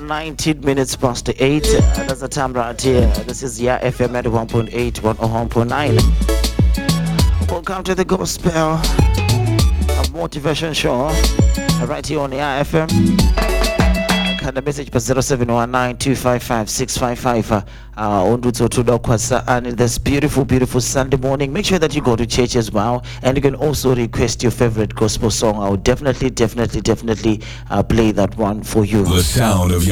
19 minutes past 8. That's the time right here. This is Ya FM at 1.8, 101.9. Welcome to the Gospel, a motivation show right here on Ya FM. Kind of message for 0719-255-655 on and this beautiful Sunday morning. Make sure that you go to church as well, and you can also request your favorite gospel song. I will definitely play that one for you. The sound of